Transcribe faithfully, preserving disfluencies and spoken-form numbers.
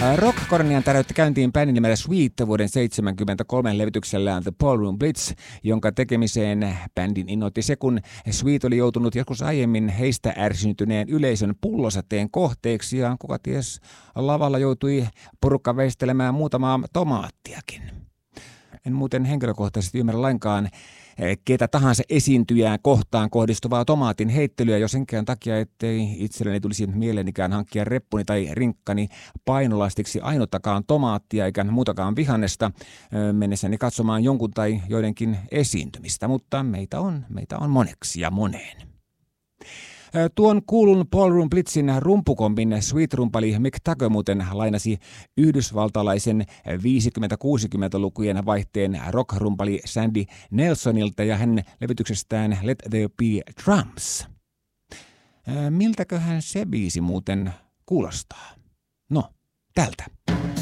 Rock-kornian täräytti käyntiin bändin nimellä Sweet vuoden seitsemänkymmentäkolme levytyksellään The Ballroom Blitz, jonka tekemiseen bändin innoitti se, kun Sweet oli joutunut joskus aiemmin heistä ärsyntyneen yleisön pullosateen kohteeksi ja kuka ties lavalla joutui porukka veistelemään muutamaa tomaattiakin. En muuten henkilökohtaisesti ymmärrä lainkaan ketä tahansa esiintyjää kohtaan kohdistuvaa tomaatin heittelyä, jos senkään takia, ettei itselleni tulisi mieleenikään hankkia reppuni tai rinkkani painolastiksi ainuttakaan tomaattia eikä muutakaan vihannesta mennessäni katsomaan jonkun tai joidenkin esiintymistä, mutta meitä on, meitä on moneksi ja moneen. Tuon kuulun Ballroom Blitzin rumpukombin Sweet-rumpali Mick Taggart muuten lainasi yhdysvaltalaisen viisikymmentä-kuusikymmentälukujen vaihteen rock-rumpali Sandy Nelsonilta ja hänen levytyksestään Let There Be Drums. Miltäköhän se biisi muuten kuulostaa? No, tältä.